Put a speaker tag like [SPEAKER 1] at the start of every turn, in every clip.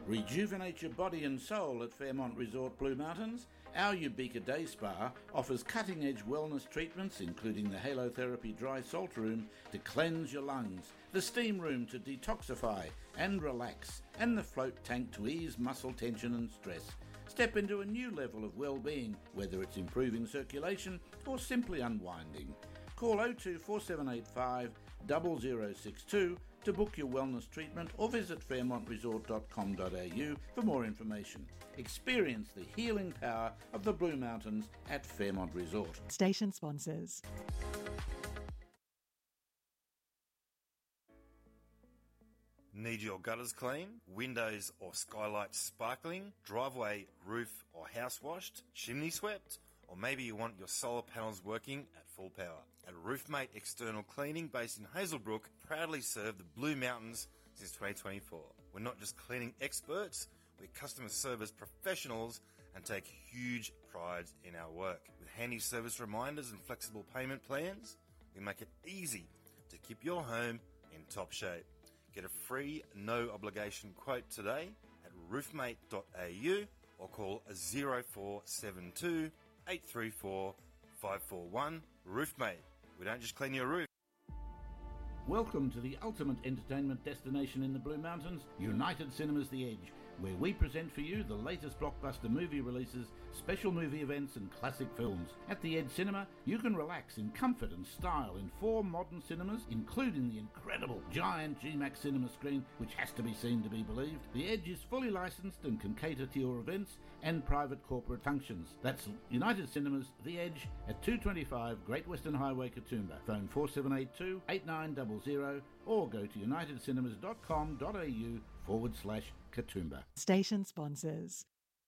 [SPEAKER 1] Rejuvenate your body and soul at Fairmont Resort Blue Mountains. Our Ubika Day Spa offers cutting-edge wellness treatments, including the halotherapy dry salt room to cleanse your lungs, the steam room to detoxify and relax, and the float tank to ease muscle tension and stress. Step into a new level of well-being, whether it's improving circulation or simply unwinding. Call 02 4785 0062 to book your wellness treatment or visit fairmontresort.com.au for more information. Experience the healing power of the Blue Mountains at Fairmont Resort.
[SPEAKER 2] Station sponsors.
[SPEAKER 3] Need your gutters clean, windows or skylights sparkling, driveway, roof or house washed, chimney swept? Or maybe you want your solar panels working at full power. At Roofmate External Cleaning, based in Hazelbrook, proudly serve the Blue Mountains since 2024. We're not just cleaning experts, we're customer service professionals and take huge pride in our work. With handy service reminders and flexible payment plans, we make it easy to keep your home in top shape. Get a free, no obligation quote today at roofmate.au or call 0472 834 541. Roofmate. We don't just clean your roof.
[SPEAKER 1] Welcome to the ultimate entertainment destination in the Blue Mountains, United Cinemas The Edge, where we present for you the latest blockbuster movie releases, special movie events and classic films. At The Edge Cinema, you can relax in comfort and style in 4 modern cinemas, including the incredible giant GMAX cinema screen, which has to be seen to be believed. The Edge is fully licensed and can cater to your events and private corporate functions. That's United Cinemas The Edge at 225 Great Western Highway, Katoomba. Phone 4782 8900 or go to unitedcinemas.com.au/Katoomba.
[SPEAKER 2] Station sponsors.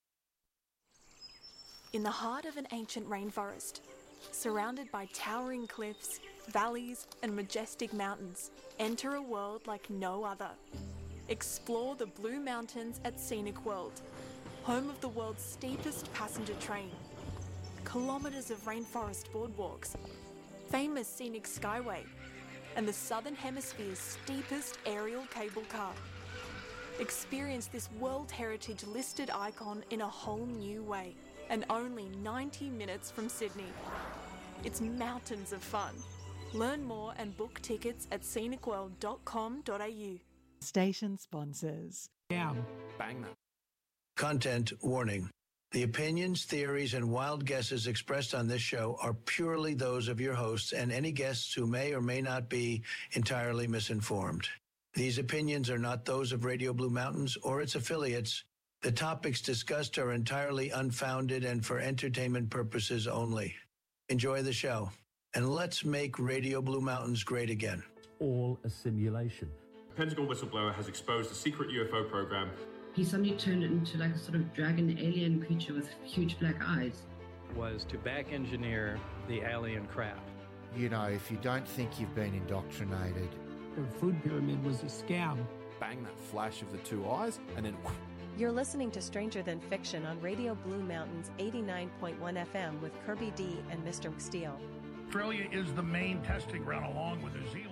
[SPEAKER 4] In the heart of an ancient rainforest, surrounded by towering cliffs, valleys and majestic mountains, enter a world like no other. Explore the Blue Mountains at Scenic World, home of the world's steepest passenger train, kilometres of rainforest boardwalks, famous scenic skyway, and the Southern Hemisphere's steepest aerial cable car. Experience this World Heritage listed icon in a whole new way, and only 90 minutes from Sydney. It's mountains of fun. Learn more and book tickets at scenicworld.com.au.
[SPEAKER 2] Station sponsors.
[SPEAKER 5] Bang that.
[SPEAKER 6] Content warning. The opinions, theories, and wild guesses expressed on this show are purely those of your hosts and any guests who may or may not be entirely misinformed. These opinions are not those of Radio Blue Mountains or its affiliates. The topics discussed are entirely unfounded and for entertainment purposes only. Enjoy the show, and let's make Radio Blue Mountains great again.
[SPEAKER 7] All a simulation.
[SPEAKER 8] Pentagon whistleblower has exposed a secret UFO program.
[SPEAKER 9] He suddenly turned it into like a sort of dragon alien creature with huge black eyes.
[SPEAKER 10] Was to back engineer the alien craft.
[SPEAKER 11] You know, if you don't think you've been indoctrinated.
[SPEAKER 12] The food pyramid was a scam.
[SPEAKER 5] Bang that flash of the 2 eyes and then...
[SPEAKER 13] You're listening to Stranger Than Fiction on Radio Blue Mountains 89.1 FM with Kirby D and Mr. Steele.
[SPEAKER 14] Australia is the main testing ground along with New Zealand.